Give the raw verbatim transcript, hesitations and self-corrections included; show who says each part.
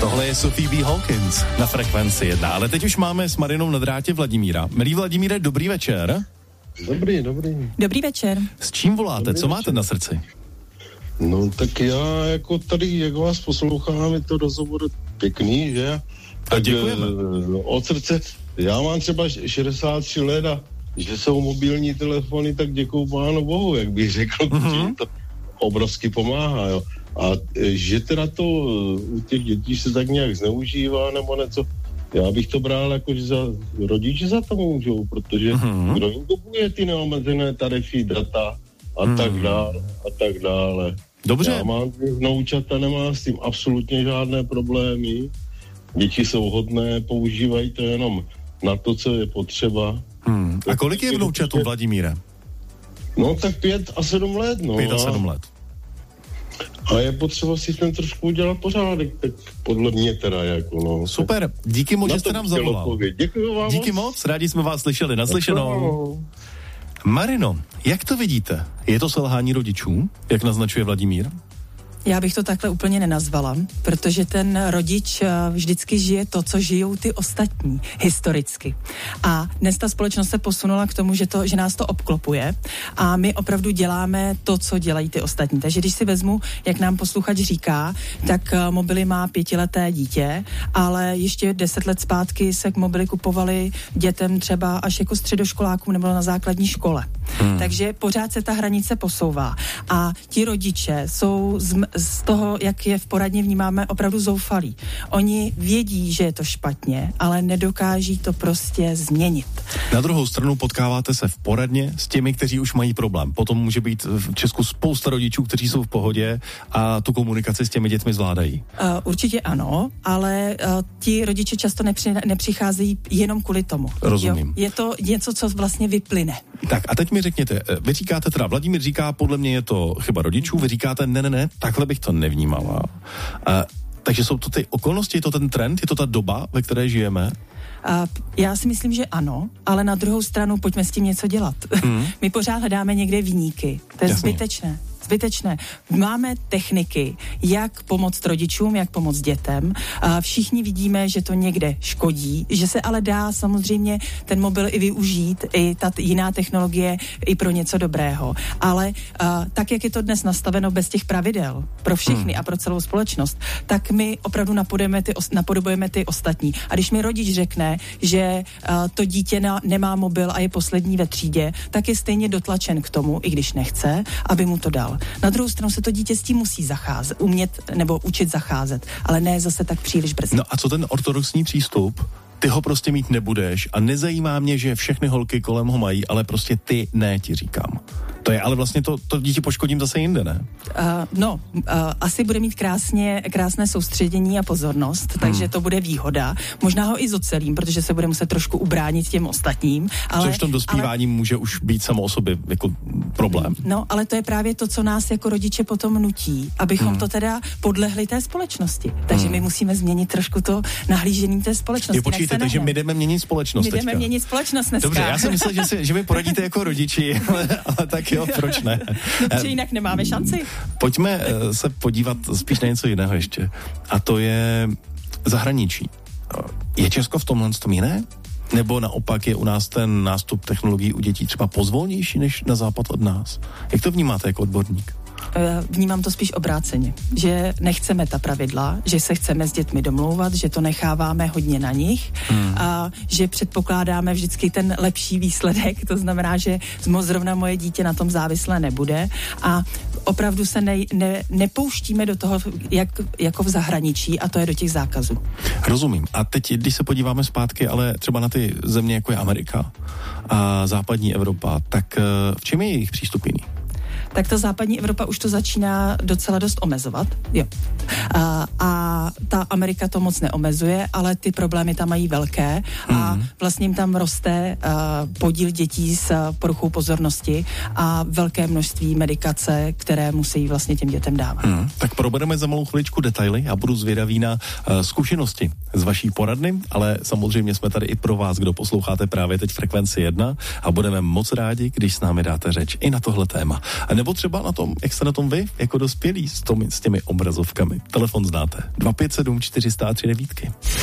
Speaker 1: Tohle je Sophie B. Hawkins na Frekvenci jedna, ale teď už máme s Marinou na drátě Vladimíra. Milý Vladimíre, dobrý večer.
Speaker 2: Dobrý, dobrý.
Speaker 3: Dobrý večer.
Speaker 1: S čím voláte? Dobrý Co máte večer. na srdci?
Speaker 2: No tak já jako tady, jak vás poslouchám, je to rozhovor pěkný, že?
Speaker 1: A děkujeme.
Speaker 2: Tak, od srdce, já mám třeba šedesát tři let a že jsou mobilní telefony, tak děkuju pánu bohu, jak bych řekl, mm-hmm. že to obrovsky pomáhá, jo. A že teda to u těch dětí se tak nějak zneužívá nebo něco, já bych to bral jako, že za rodiče za to můžou, protože mm-hmm. kdo jim kupuje ty neomezené tarify, data a mm. tak dále a tak dále.
Speaker 1: Dobře.
Speaker 2: Já mám vnoučata, nemám s tím absolutně žádné problémy. Děti jsou hodné, používají to jenom na to, co je potřeba.
Speaker 1: Hmm. A kolik je vnoučatů, Vladimíre?
Speaker 2: No tak pět a sedm let, no.
Speaker 1: Pět a sedm let.
Speaker 2: A je potřeba si ten trošku udělat pořádek, tak podle mě teda jako no.
Speaker 1: Super, díky moc, že jste nám zavolal.
Speaker 2: Děkuji vám.
Speaker 1: Díky moc. moc, rádi jsme vás slyšeli, naslyšenou. Marino, jak to vidíte? Je to selhání rodičů, jak naznačuje Vladimír?
Speaker 3: Já bych to takhle úplně nenazvala, protože ten rodič vždycky žije to, co žijou ty ostatní historicky. A dnes ta společnost se posunula k tomu, že, to, že nás to obklopuje a my opravdu děláme to, co dělají ty ostatní. Takže když si vezmu, jak nám posluchač říká, tak mobily má pětileté dítě, ale ještě deset let zpátky se k mobily kupovali dětem třeba až jako středoškolákům nebo na základní škole. Hmm. Takže pořád se ta hranice posouvá. A ti rodiče jsou z, z toho, jak je v poradně vnímáme, opravdu zoufalí. Oni vědí, že je to špatně, ale nedokáží to prostě změnit.
Speaker 1: Na druhou stranu potkáváte se v poradně s těmi, kteří už mají problém. Potom může být v Česku spousta rodičů, kteří jsou v pohodě a tu komunikaci s těmi dětmi zvládají. Uh,
Speaker 3: určitě ano, ale uh, ti rodiče často nepři, nepřicházejí jenom kvůli tomu.
Speaker 1: Rozumím.
Speaker 3: Jo? Je to něco, co vlastně vyplyne.
Speaker 1: Tak a teď mi řekněte, vy říkáte teda, Vladimír říká, podle mě je to chyba rodičů, vy říkáte, ne, ne, ne, takhle bych to nevnímala. Uh, takže jsou to ty okolnosti, je to ten trend, je to ta doba, ve které žijeme?
Speaker 3: Uh, já si myslím, že ano, ale na druhou stranu pojďme s tím něco dělat. Mm. My pořád hledáme někde viníky. To je Jasně. zbytečné. Zbytečné. Máme techniky, jak pomoct rodičům, jak pomoct dětem. Všichni vidíme, že to někde škodí, že se ale dá samozřejmě ten mobil i využít, i ta jiná technologie i pro něco dobrého. Ale tak, jak je to dnes nastaveno bez těch pravidel pro všechny hmm. a pro celou společnost, tak my opravdu napodobujeme ty, napodobujeme ty ostatní. A když mi rodič řekne, že to dítě na, nemá mobil a je poslední ve třídě, tak je stejně dotlačen k tomu, i když nechce, aby mu to dal. Na druhou stranu se to dítě s tím musí zacházet, umět nebo učit zacházet, ale ne zase tak příliš brzy.
Speaker 1: No a co ten ortodoxní přístup? Ty ho prostě mít nebudeš a nezajímá mě, že všechny holky kolem ho mají, ale prostě ty ne, ti říkám. To je ale vlastně to, to dítě poškodím zase jinde, ne?
Speaker 3: Uh, no, uh, asi bude mít krásně, krásné soustředění a pozornost, hmm. takže to bude výhoda. Možná ho i zocelím, protože se bude muset trošku ubránit těm ostatním. Ale,
Speaker 1: což v tom dospívání ale, může už být samo o sobě jako problém.
Speaker 3: No, ale to je právě to, co nás jako rodiče potom nutí, abychom hmm. to teda podlehli té společnosti. Takže hmm. my musíme změnit trošku to nahlížení té společnosti.
Speaker 1: Je, počkejte, takže my jdeme měnit společnost
Speaker 3: My jdeme
Speaker 1: teďka.
Speaker 3: měnit společnost dneska.
Speaker 1: Dobře, já jsem myslel, že, si, že vy poradíte jako rodiči, ale, ale tak jo, proč ne?
Speaker 3: No, protože jinak nemáme šanci.
Speaker 1: Pojďme se podívat spíš na něco jiného ještě. A to je zahraničí. Je Česko v tomhle tom jiné? Nebo naopak je u nás ten nástup technologií u dětí třeba pozvolnější než na západ od nás? Jak to vnímáte jako odborník?
Speaker 3: Vnímám to spíš obráceně, že nechceme ta pravidla, že se chceme s dětmi domlouvat, že to necháváme hodně na nich hmm. a že předpokládáme vždycky ten lepší výsledek, to znamená, že zrovna moje dítě na tom závislé nebude a opravdu se ne, ne, nepouštíme do toho, jak, jako v zahraničí a to je do těch zákazů.
Speaker 1: Rozumím. A teď, když se podíváme zpátky, ale třeba na ty země, jako je Amerika a západní Evropa, tak v čem je jejich přístup jiný?
Speaker 3: Tak ta západní Evropa už to začíná docela dost omezovat. Jo. A, a ta Amerika to moc neomezuje, ale ty problémy tam mají velké a mm. vlastně jim tam roste uh, podíl dětí s poruchou pozornosti a velké množství medikace, které musí vlastně těm dětem dávat. Mm.
Speaker 1: Tak probereme za malou chviličku detaily a budu zvědavý na uh, zkušenosti z vaší poradny, ale samozřejmě jsme tady i pro vás, kdo posloucháte právě teď Frekvenci jedna a budeme moc rádi, když s námi dáte řeč i na tohle téma. A nebo třeba na tom, jak jste na tom vy, jako dospělí s, tom, s těmi obrazovkami. Telefon telefon znáte. dva pět sedm čtyři sta tři devítky.